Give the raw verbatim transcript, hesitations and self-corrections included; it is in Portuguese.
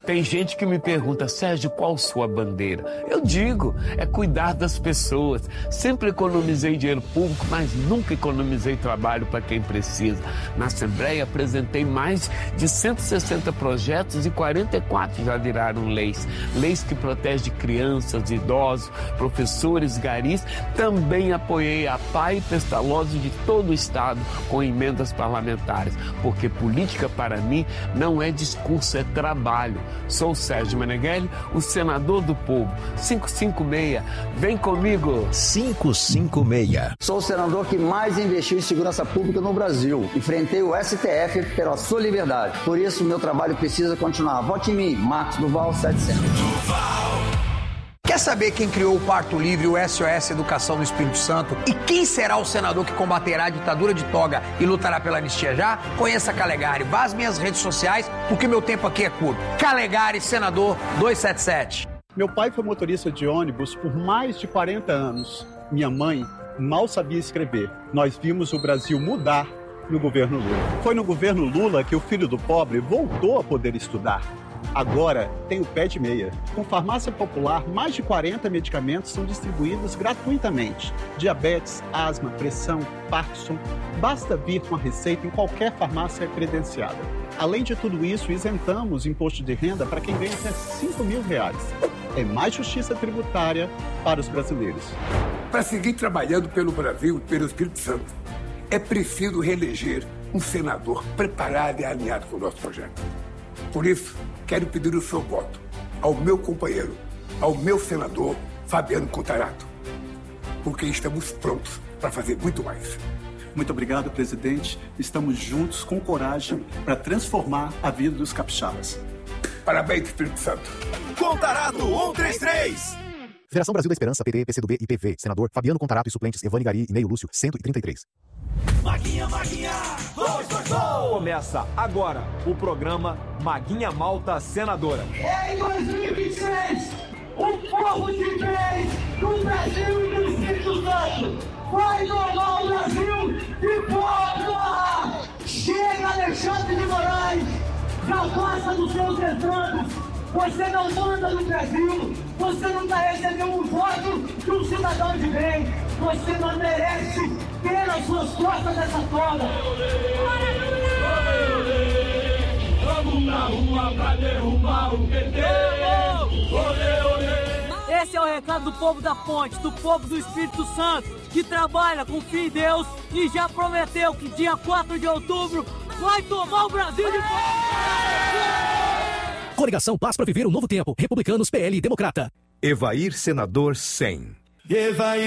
Tem gente que me pergunta, Sérgio, qual sua bandeira? Eu digo, é cuidar das pessoas. Sempre economizei dinheiro público, mas nunca economizei trabalho para quem precisa. Na Assembleia apresentei mais de cento e sessenta projetos e quarenta e quatro já viraram leis. Leis que protegem crianças, idosos, professores, garis. Também apoiei a P A e Pestalozzi de todo o Estado com emendas parlamentares. Porque política para mim não é discurso, é trabalho. Sou o Sérgio Meneghelli, o senador do povo. cinco cinco seis, vem comigo. cinco cinco seis. Sou o senador que mais investiu em segurança pública no Brasil. Enfrentei o S T F pela sua liberdade. Por isso, meu trabalho precisa continuar. Vote em mim, Marcos Duval setecentos. Quer saber quem criou o Quarto Livre e o S O S Educação no Espírito Santo? E quem será o senador que combaterá a ditadura de toga e lutará pela anistia já? Conheça Calegari. Vá às minhas redes sociais, porque meu tempo aqui é curto. Calegari, senador duzentos e setenta e sete. Meu pai foi motorista de ônibus por mais de quarenta anos. Minha mãe mal sabia escrever. Nós vimos o Brasil mudar no governo Lula. Foi no governo Lula que o filho do pobre voltou a poder estudar. Agora tem o pé de meia. Com farmácia popular, mais de quarenta medicamentos são distribuídos gratuitamente. Diabetes, asma, pressão, Parkinson. Basta vir com a receita em qualquer farmácia credenciada. Além de tudo isso, isentamos imposto de renda para quem ganha até cinco mil reais. É mais justiça tributária para os brasileiros. Para seguir trabalhando pelo Brasil e pelo Espírito Santo, é preciso reeleger um senador preparado e alinhado com o nosso projeto. Por isso, quero pedir o seu voto ao meu companheiro, ao meu senador, Fabiano Contarato, porque estamos prontos para fazer muito mais. Muito obrigado, presidente. Estamos juntos com coragem para transformar a vida dos capixabas. Parabéns, Espírito Santo. Contarato cento e trinta e três. Federação Brasil da Esperança, P T, P C do B e P V. Senador Fabiano Contarato e suplentes Evane Gari e Neio Lúcio, cento e trinta e três. Maguinha, Maguinha, dois, dois, dois. Começa agora o programa Maguinha Malta Senadora. Em dois mil e vinte e três, o povo de vez do Brasil e do Espírito Santo vai domar o Brasil de volta! Chega, Alexandre de Moraes! Já passa dos seus retratos! Você não manda no Brasil! Você não vai receber um voto de um cidadão de bem! Você não merece ter nas suas costas essa toga! Vamos na rua pra derrubar o P T! Olê, olê! Esse é o recado do povo da Ponte, do povo do Espírito Santo, que trabalha com fé em Deus e já prometeu que dia quatro de outubro vai tomar o Brasil de volta! Coligação Paz para viver um novo tempo. Republicanos, P L e Democrata. Evair, senador cem. Evair.